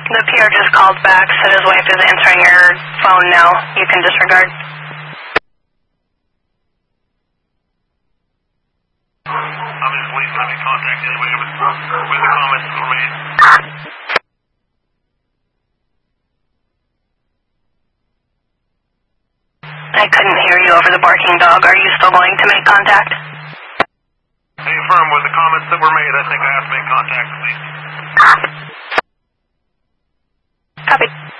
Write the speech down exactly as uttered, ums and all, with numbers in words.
The P R just called back, said his wife is answering your phone now. You can disregard. Obviously, let me contact anybody with, with the comments that were made. I couldn't hear you over the barking dog. Are you still going to make contact? Hey, firm, with the comments that were made, I think I have to make contact, please. Copy.